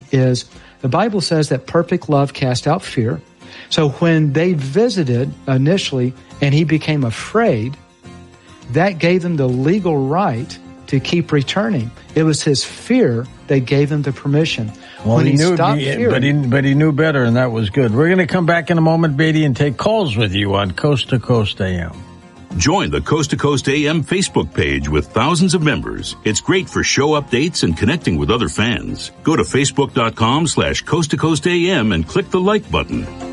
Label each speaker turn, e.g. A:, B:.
A: is the Bible says that perfect love casts out fear. So when they visited initially and he became afraid, that gave them the legal right to keep returning. It was his fear that gave him the permission.
B: Well,
A: when
B: he knew,
A: stopped fearing,
B: but he knew better, and that was good. We're going to come back in a moment, Beatty, and take calls with you on Coast to Coast AM.
C: Join the Coast to Coast AM Facebook page with thousands of members. It's great for show updates and connecting with other fans. Go to facebook.com/Coast to Coast AM and click the like button.